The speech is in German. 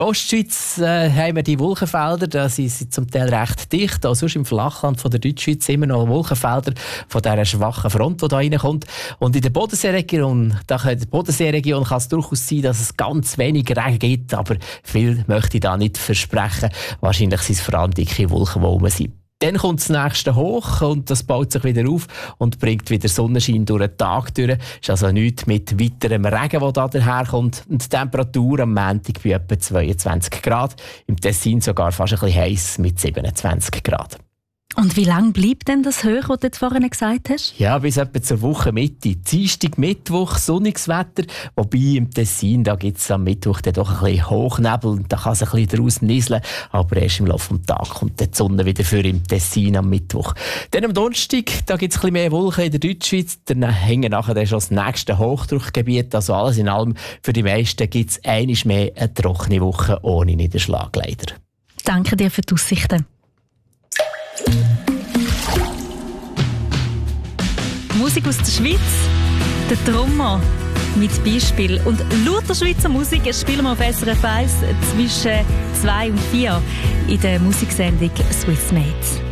Ostschweiz haben wir die Wolkenfelder, da sind sie zum Teil recht dicht. Auch sonst im Flachland von der Deutschschweiz immer noch Wolkenfelder von dieser schwachen Front, die da reinkommt. Und in der Bodenseeregion, kann es durchaus sein, dass es ganz wenig Regen gibt, aber viel möchte ich da nicht versprechen. Wahrscheinlich sind es vor allem dicke Wolken, die rum sind. Dann kommt das nächste hoch und das baut sich wieder auf und bringt wieder Sonnenschein durch den Tag durch. Ist also nichts mit weiterem Regen, der da daherkommt. Und die Temperatur am Montag bei etwa 22 Grad. Im Tessin sogar fast ein bisschen heiß mit 27 Grad. Und wie lange bleibt denn das hoch, was du jetzt vorhin gesagt hast? Ja, bis etwa zur Wochenmitte. Dienstag, Mittwoch, sonniges Wetter. Wobei im Tessin, da gibt es am Mittwoch dann doch ein bisschen Hochnebel und da kann es ein bisschen daraus nieseln. Aber erst im Laufe des Tages kommt die Sonne wieder für im Tessin am Mittwoch. Dann am Donnerstag, da gibt es ein bisschen mehr Wolken in der Deutschschweiz. Dann hängen nachher dann schon das nächste Hochdruckgebiet. Also alles in allem, für die meisten gibt es einmal mehr eine trockene Woche ohne Niederschlag leider. Danke dir für die Aussichten. Musik aus der Schweiz, der Trommer mit Beispiel. Und lauter Schweizer Musik spielen wir auf SRF 1 zwischen 2 und 4 in der Musiksendung Swiss Made.